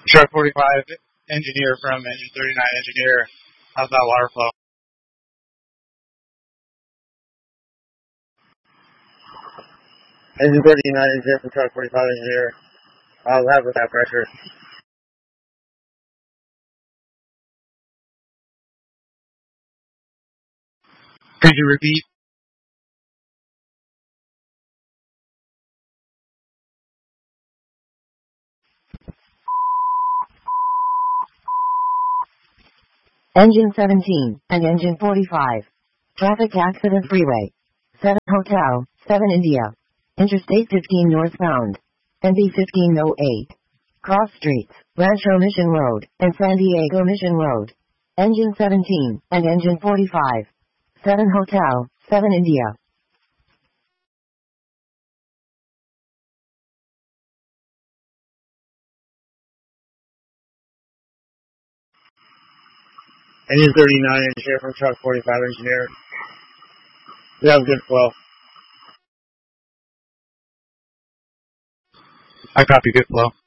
Truck 45 engineer from engine 39 engineer. How's that water flow? Engine 39 engineer from truck 45 engineer. How's that with that pressure? Could you repeat? Engine 17 and engine 45. Traffic accident freeway. 7 Hotel, 7 India. Interstate 15 northbound. NB 1508. Cross streets, Rancho Mission Road and San Diego Mission Road. Engine 17 and engine 45. 7 Hotel, 7 India. Engine 39 engineer from truck 45 engineer. We have good flow. I copy, good flow.